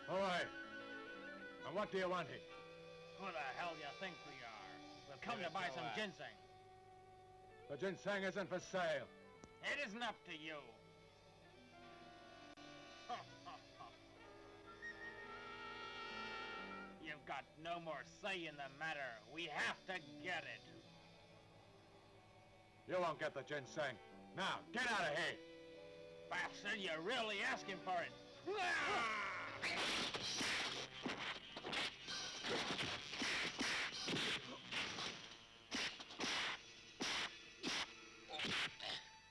All right. And what do you want here? Who the hell do you think we are? We've come to buy some ginseng. The ginseng isn't for sale. It isn't up to you. You've got no more say in the matter. We have to get it. You won't get the ginseng. Now, get out of here. Bastard, you're really asking for it.